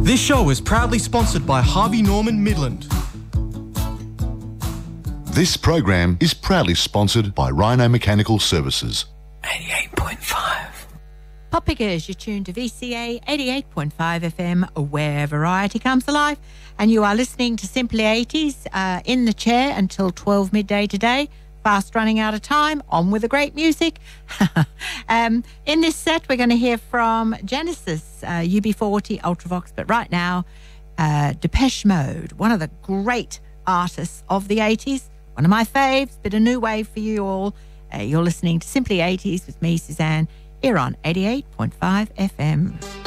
This show is proudly sponsored by Harvey Norman Midland. This program is proudly sponsored by Rhino Mechanical Services. 88.5. Pop Pickers, you're tuned to VCA 88.5 FM, where variety comes alive. And you are listening to Simply 80s in the chair until 12 midday today. Fast running out of time, on with the great music. In this set, we're going to hear from Genesis, UB40, Ultravox, but right now, Depeche Mode, one of the great artists of the 80s, one of my faves, bit of new wave for you all. You're listening to Simply 80s with me, Suzanne, here on 88.5 FM.